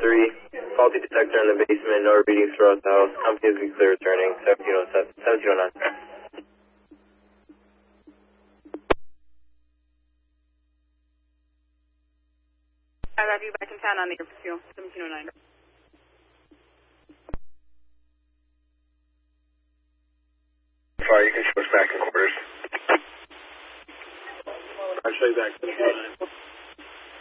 faulty detector in the basement, no readings throughout the house. Company is clear returning, 1709. I have you back in town on the air fuel, 1709. Sorry, you can switch back in quarters. I'll show you back.